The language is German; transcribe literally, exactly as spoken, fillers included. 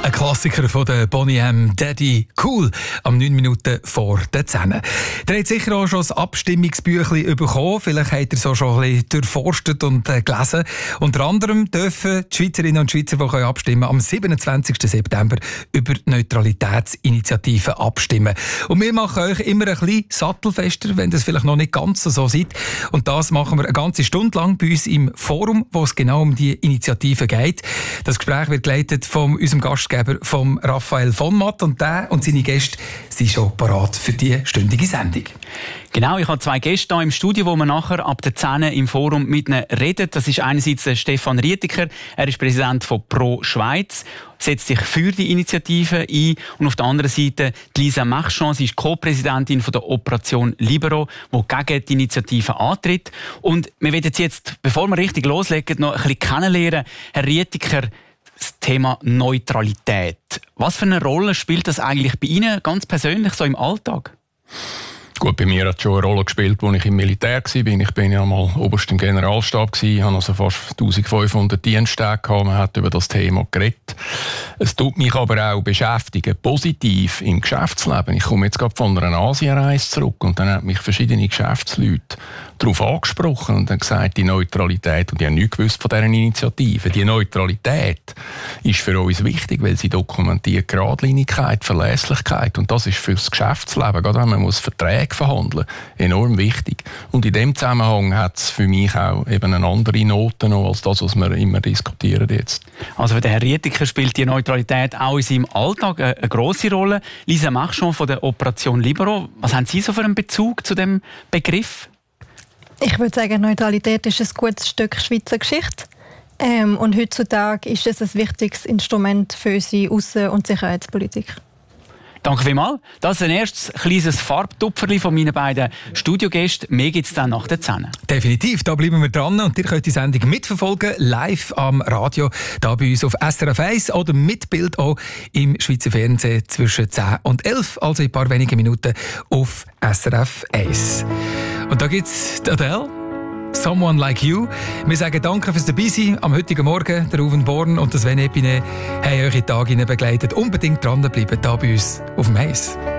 Ein Klassiker von der Boney M. Daddy Cool am neun Minuten vor den zehn. Ihr habt sicher auch schon das Abstimmungsbüchlein bekommen. Vielleicht habt ihr es auch schon ein bisschen durchforstet und äh, gelesen. Unter anderem dürfen die Schweizerinnen und Schweizer, die können abstimmen, am siebenundzwanzigsten September über die Neutralitätsinitiative abstimmen. Und wir machen euch immer ein bisschen sattelfester, wenn das vielleicht noch nicht ganz so seid. Und das machen wir eine ganze Stunde lang bei uns im Forum, wo es genau um die Initiative geht. Das Gespräch wird geleitet von unserem Gastgeber, vom Raphael von Matt, und der und seine Gäste sind schon parat für die stündige Sendung. Genau, ich habe zwei Gäste hier im Studio, wo wir nachher ab der zehn im Forum mit ihnen reden. Das ist einerseits Stefan Rietiker, er ist Präsident von Pro Schweiz, setzt sich für die Initiative ein, und auf der anderen Seite die Lisa Marchand, sie ist Co-Präsidentin von der Operation Libero, die gegen die Initiative antritt. Und wir werden jetzt, bevor wir richtig loslegen, noch ein bisschen kennenlernen. Herr Rietiker, das Thema Neutralität. Was für eine Rolle spielt das eigentlich bei Ihnen ganz persönlich so im Alltag? Gut, bei mir hat es schon eine Rolle gespielt, als ich im Militär war. Ich bin ja mal oberst im Generalstab, ich hatte also fast eintausendfünfhundert Diensttage, man hat über das Thema geredet. Es tut mich aber auch beschäftigen, positiv im Geschäftsleben. Ich komme jetzt gerade von einer Asienreise zurück und dann haben mich verschiedene Geschäftsleute darauf angesprochen und dann gesagt, die Neutralität, und ich habe nichts gewusst von dieser Initiative, die Neutralität ist für uns wichtig, weil sie dokumentiert Geradlinigkeit, Verlässlichkeit, und das ist für das Geschäftsleben, gerade wenn man muss Verträge verhandeln, enorm wichtig. Und in dem Zusammenhang hat es für mich auch eben eine andere Note noch als das, was wir immer diskutieren jetzt. Also für den Herrn Rietiker spielt die Neutralität auch in seinem Alltag eine, eine grosse Rolle. Lisa Marchand von der Operation Libero, was haben Sie so für einen Bezug zu dem Begriff? Ich würde sagen, Neutralität ist ein gutes Stück Schweizer Geschichte. Ähm, und heutzutage ist es ein wichtiges Instrument für unsere Aussen- und Sicherheitspolitik. Danke vielmals. Das ist ein erstes kleines Farbtupferli von meinen beiden Studiogästen. Mehr gibt es dann nach der zehn. Definitiv, da bleiben wir dran, und ihr könnt die Sendung mitverfolgen, live am Radio, da bei uns auf S R F eins oder mit Bild auch im Schweizer Fernsehen zwischen zehn und elf, also in ein paar wenigen Minuten auf S R F eins. Und da gibt es Adele, Someone Like You. Wir sagen danke fürs Dabeisein am heutigen Morgen. Der Uwe Born und das Sven Epine haben euch in den Tag begleitet. Unbedingt dranbleiben, hier bei uns auf dem Eis.